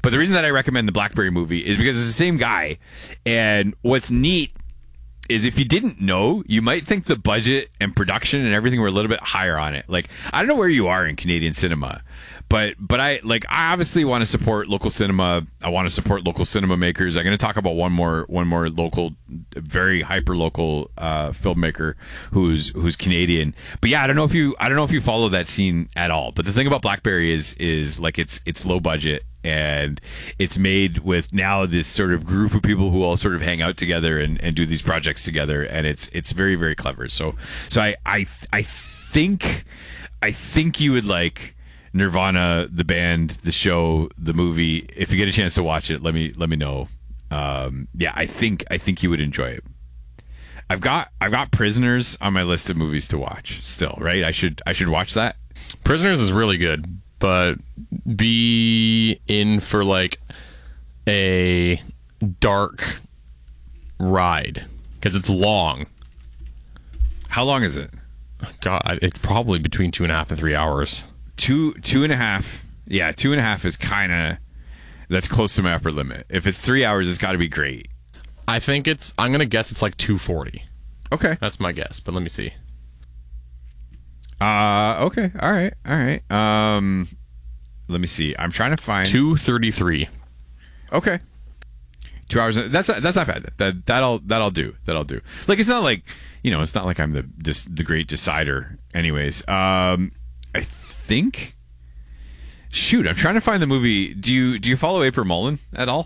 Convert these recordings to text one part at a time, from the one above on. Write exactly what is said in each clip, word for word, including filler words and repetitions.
But the reason that I recommend the Blackberry movie is because it's the same guy. And what's neat is if you didn't know, you might think the budget and production and everything were a little bit higher on it. Like, I don't know where you are in Canadian cinema, but but I like I obviously want to support local cinema. I want to support local cinema makers. I'm going to talk about one more one more local, very hyper local uh, filmmaker who's who's Canadian. But yeah, I don't know if you I don't know if you follow that scene at all. But the thing about Blackberry is is like it's it's low budget. And it's made with now this sort of group of people who all sort of hang out together and, and do these projects together, and it's it's very, very clever. So so I I I think I think you would like Nirvana, the band, the show, the movie. If you get a chance to watch it, let me let me know. Um, yeah, I think I think you would enjoy it. I've got I've got Prisoners on my list of movies to watch still, right? I should I should watch that. Prisoners is really good. But be in for like a dark ride because it's long. How long is it? God, it's probably between two and a half and three hours. Two, two and a half. Yeah, two and a half is kind of that's close to my upper limit. If it's three hours, it's got to be great. I think it's. I'm gonna guess it's like two forty. Okay, that's my guess. But let me see. Uh, okay. All right. All right. Um, let me see. I'm trying to find two thirty-three. Okay. Two hours. That's that's not bad. That that'll that'll do. That'll do. Like it's not like you know. It's not like I'm the this, the great decider. Anyways, um, I think. Shoot, I'm trying to find the movie. Do you do you follow April Mullen at all?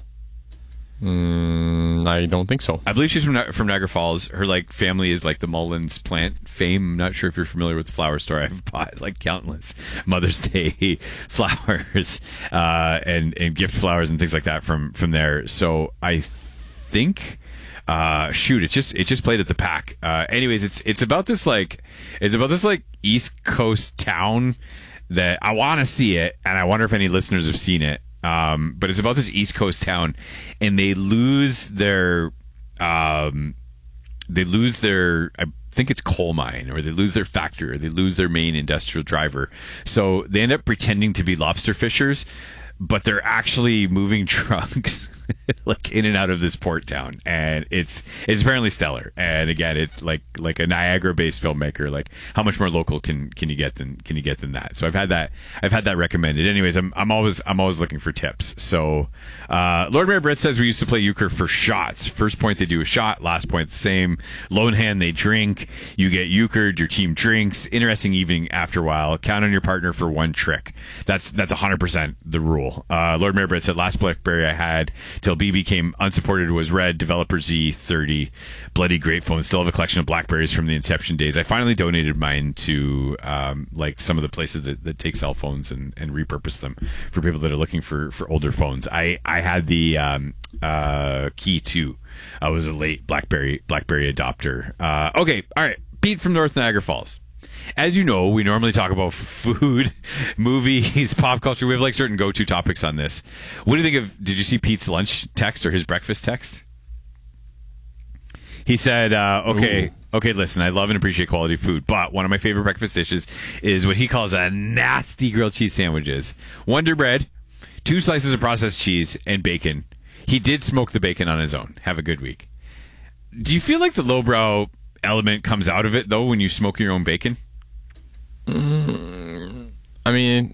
Mm, I don't think so. I believe she's from from Niagara Falls. Her like family is like the Mullins plant fame. I'm not sure if you're familiar with the flower store. I've bought like countless Mother's Day flowers uh, and and gift flowers and things like that from from there. So I think. Uh, shoot, it just it just played at the Pack. Uh, anyways, it's it's about this like it's about this like East Coast town that I want to see it, and I wonder if any listeners have seen it. Um, but it's about this East Coast town, and they lose their, um, they lose their, I think it's coal mine, or they lose their factory, or they lose their main industrial driver. So they end up pretending to be lobster fishers, but they're actually moving trucks like in and out of this port town, and it's it's apparently stellar. And again, it like like a Niagara-based filmmaker. Like, how much more local can can you get than can you get than that? So I've had that I've had that recommended. Anyways, I'm I'm always I'm always looking for tips. So uh, Lord Mayor Brett says we used to play euchre for shots. First point they do a shot, last point the same. Lone hand they drink. You get euchred, your team drinks. Interesting evening after a while. Count on your partner for one trick. That's that's one hundred percent the rule. Uh, Lord Mayor Brett said last Blackberry I had till B became unsupported was red. Developer Z thirty. Bloody grateful, and still have a collection of Blackberries from the inception days. I finally donated mine to um, like some of the places that, that take cell phones and, and repurpose them for people that are looking for, for older phones. I, I had the um, uh, Key two. I was a late Blackberry Blackberry adopter. Uh, okay, all right. Pete from North Niagara Falls. As you know, we normally talk about food, movies, pop culture. We have like certain go-to topics on this. What do you think of, did you see Pete's lunch text or his breakfast text? He said, uh, okay, Ooh. okay, listen, I love and appreciate quality food, but one of my favorite breakfast dishes is what he calls a nasty grilled cheese sandwiches. Wonder bread, two slices of processed cheese, and bacon. He did smoke the bacon on his own. Have a good week. Do you feel like the lowbrow element comes out of it, though, when you smoke your own bacon? Mm, I mean,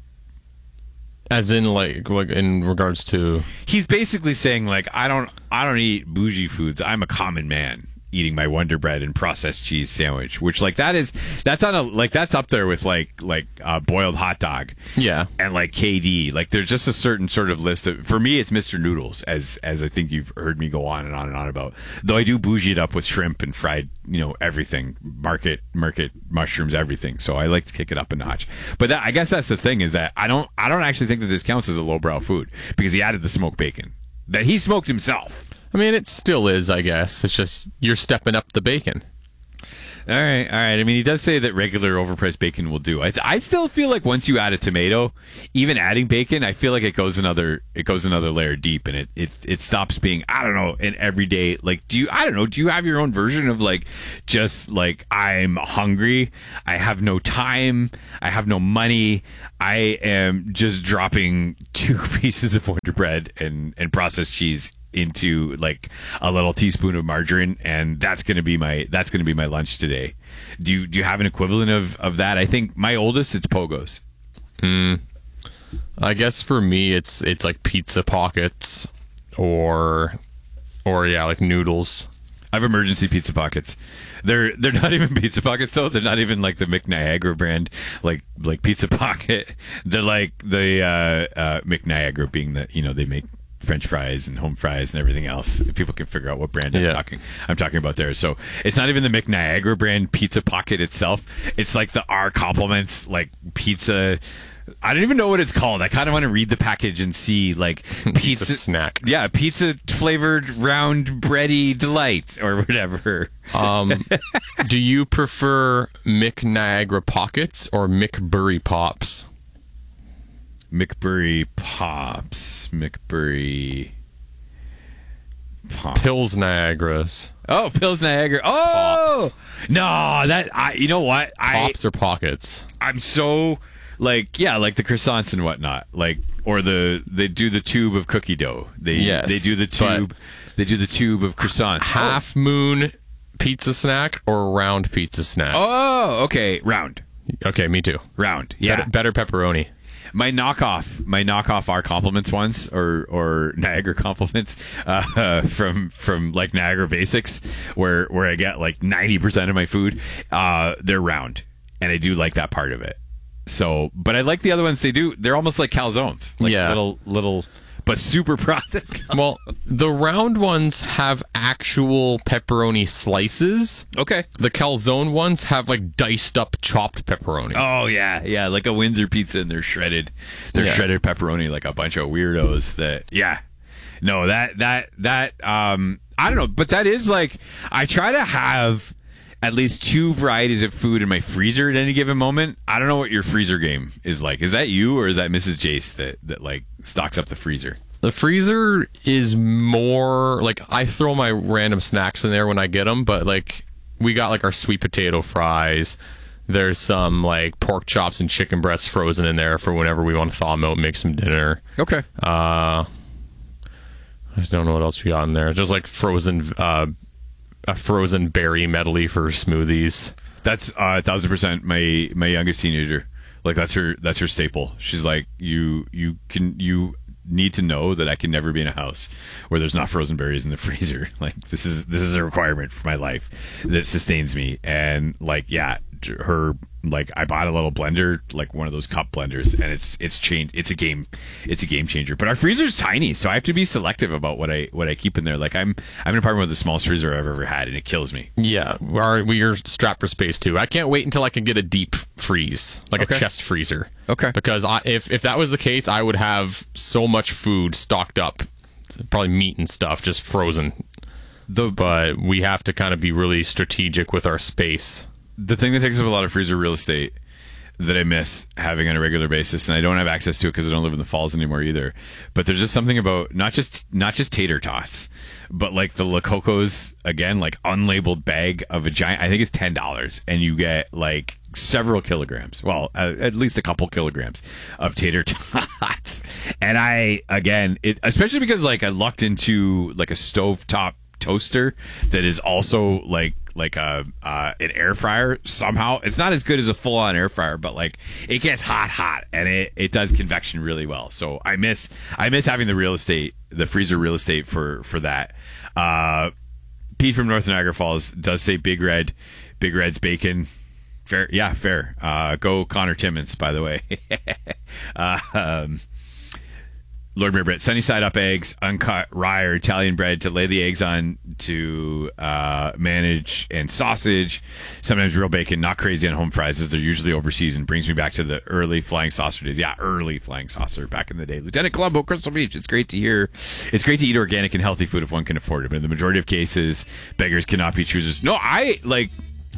as in like, like in regards to, he's basically saying like, I don't, I don't eat bougie foods. I'm a common man eating my Wonder Bread and processed cheese sandwich, which like that is that's on a like that's up there with like like uh, boiled hot dog, yeah, and like K D. Like there's just a certain sort of list of. For me, it's Mister Noodles, as as I think you've heard me go on and on and on about. Though I do bougie it up with shrimp and fried, you know, everything, market market mushrooms, everything. So I like to kick it up a notch. But that, I guess that's the thing, is that I don't I don't actually think that this counts as a lowbrow food because he added the smoked bacon that he smoked himself. I mean, it still is, I guess. It's just you're stepping up the bacon. All right, all right. I mean, he does say that regular overpriced bacon will do. I, th- I still feel like once you add a tomato, even adding bacon, I feel like it goes another it goes another layer deep, and it, it, it stops being, I don't know, an everyday, like, do you, I don't know, do you have your own version of like, just like, I'm hungry, I have no time, I have no money, I am just dropping two pieces of Wonder bread and, and processed cheese into like a little teaspoon of margarine, and that's gonna be my that's gonna be my lunch today. Do you do you have an equivalent of, of that? I think my oldest, it's Pogos. Mm, I guess for me it's it's like pizza pockets or or yeah, like noodles. I have emergency pizza pockets. They're they're not even pizza pockets though. They're not even like the McNiagara brand, like like Pizza Pocket. They're like the uh, uh, McNiagara being that, you know, they make French fries and home fries and everything else. People can figure out what brand I'm Yeah. talking I'm talking about there. So it's not even the McNiagara brand Pizza Pocket itself. It's like the R Compliments like pizza. I don't even know what it's called. I kind of want to read the package and see like pizza It's a snack. Yeah, pizza flavored round bready delight or whatever. Um, do you prefer McNiagara Pockets or McBurry Pops? McBurry Pops. McBurry Pops. Pills Niagaras. Oh, Pills Niagara. Oh, no, that I. You know what? I Pops or Pockets? I'm so like yeah, like the croissants and whatnot. Like or the they do the tube of cookie dough. They Yes, they do the tube. They do the tube of croissants. Half Moon pizza snack or round pizza snack? Oh, okay, round, Okay, me too. round. Yeah, Better, better pepperoni. my knockoff, my knockoff are compliments ones or or Niagara compliments uh, from from like Niagara Basics, where where I get like ninety percent of my food. Uh, they're round, and I do like that part of it. So, but I like the other ones. They do. They're almost like calzones, like Yeah. little little, but super processed. cal- Well, the round ones have actual pepperoni slices. Okay. The calzone ones have like diced up chopped pepperoni. Oh yeah, yeah, like a Windsor pizza, and they're shredded. They're Yeah. shredded pepperoni, like a bunch of weirdos. That yeah, no, that that that um, I don't know, but that is like I try to have at least two varieties of food in my freezer at any given moment. I don't know what your freezer game is like. Is that you or is that Missus Jace that that like stocks up the freezer? The freezer is more like I throw my random snacks in there when I get them, but like we got like our sweet potato fries. There's some like pork chops and chicken breasts frozen in there for whenever we want to thaw them out and make some dinner. Okay. Uh, I don't know what else we got in there. Just like frozen, uh, a frozen berry medley for smoothies. That's uh, a thousand percent my my youngest teenager. Like that's her that's her staple. She's like, you you can you need to know that I can never be in a house where there's not frozen berries in the freezer. Like this is this is a requirement for my life that sustains me. And like yeah, her like I bought a little blender, like one of those cup blenders, and it's it's changed. It's a game, it's a game changer. But our freezer's tiny, so I have to be selective about what I what I keep in there. Like I'm I'm in an apartment with the smallest freezer I've ever had, and it kills me. Yeah, our, we are strapped for space too. I can't wait until I can get a deep freeze, like Okay. a chest freezer. Okay. Because I, if if that was the case, I would have so much food stocked up, probably meat and stuff, just frozen. The But we have to kind of be really strategic with our space. the thing that takes up a lot of freezer real estate that I miss having on a regular basis, and I don't have access to it because I don't live in the Falls anymore either. But there's just something about not just not just tater tots, but like the La Cocos, again, like unlabeled bag of a giant. I think it's ten dollars, and you get like several kilograms. Well, uh, at least a couple kilograms of tater tots. And I again, it especially because like I lucked into like a stovetop toaster that is also like like a uh, an air fryer. Somehow it's not as good as a full on air fryer, but like it gets hot hot and it, it does convection really well. So I miss I miss having the real estate, the freezer real estate for for that. uh Pete from North Niagara Falls does say Big Red, Big Red's bacon. Fair, yeah, fair. Uh go Connor Timmons, by the way. uh, um Lord Mayor Brett, sunny side up eggs, uncut rye or Italian bread to lay the eggs on, to uh, manage, and sausage, sometimes real bacon. Not crazy on home fries as they're usually overseasoned. Brings me back to the early flying saucer days. Yeah, early flying saucer back in the day. Lieutenant Colombo, Crystal Beach. It's great to hear. It's great to eat organic and healthy food if one can afford it. But in the majority of cases, beggars cannot be choosers. No, I like.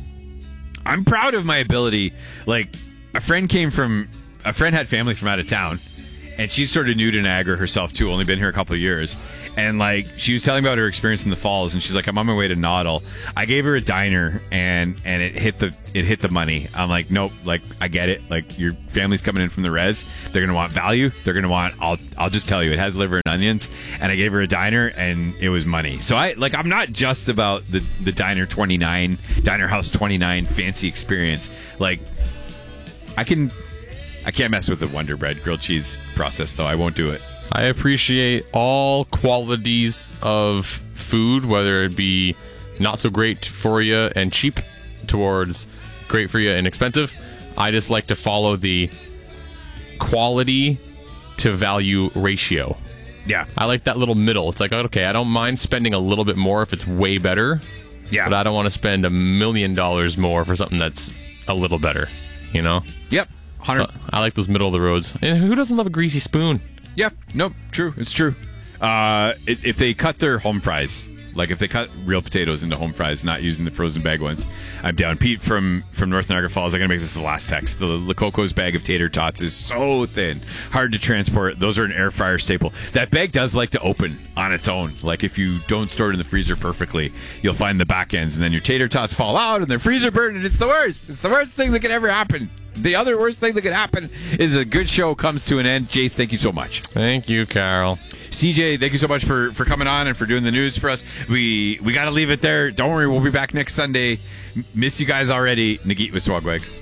I'm proud of my ability. Like a friend came from, a friend had family from out of town. and she's sort of new to Niagara herself too. Only been here a couple of years, and like she was telling about her experience in the falls, and she's like, "I'm on my way to Noddle." I gave her a diner, and and it hit the it hit the money. I'm like, "Nope, like I get it. Like your family's coming in from the res, they're gonna want value. They're gonna want. I'll I'll just tell you, it has liver and onions." And I gave her a diner, and it was money. So I like I'm not just about the the diner twenty-nine, Diner House twenty-nine fancy experience. Like I can. I can't mess with the Wonder Bread grilled cheese process, though. I won't do it. I appreciate all qualities of food, whether it be not so great for you and cheap towards great for you and expensive. I just like to follow the quality to value ratio. Yeah. I like that little middle. It's like, okay, I don't mind spending a little bit more if it's way better. Yeah. But I don't want to spend a million dollars more for something that's a little better, you know? Yep. one hundred Uh, I like those middle of the roads. And who doesn't love a greasy spoon? Yep. Nope. True. It's true. Uh, if, if they cut their home fries, like if they cut real potatoes into home fries, not using the frozen bag ones, I'm down. Pete from, from North Niagara Falls, I'm going to make this the last text. The Lococo's bag of tater tots is so thin, hard to transport. Those are an air fryer staple. That bag does like to open on its own. Like if you don't store it in the freezer perfectly, you'll find the back ends, and then your tater tots fall out and their freezer burn, and it's the worst. It's the worst thing that could ever happen. The other worst thing that could happen is a good show comes to an end. Jace, thank you so much. Thank you, Carol. C J, thank you so much for, for coming on and for doing the news for us. We we got to leave it there. Don't worry, we'll be back next Sunday. M- miss you guys already. Nagit with Swagwag.